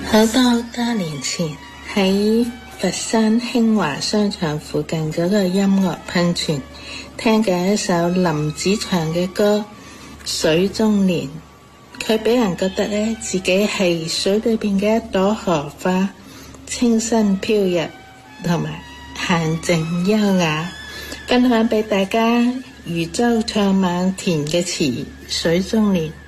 好多年前喺佛山興華商場附近嗰個音樂噴泉聽緊一首林子祥嘅歌《水中蓮》，佢俾人覺得咧自己係水裏邊嘅一朵荷花，清新飄逸同埋嫻靜優雅。分享俾大家漁舟唱晚田嘅詞《水中蓮》。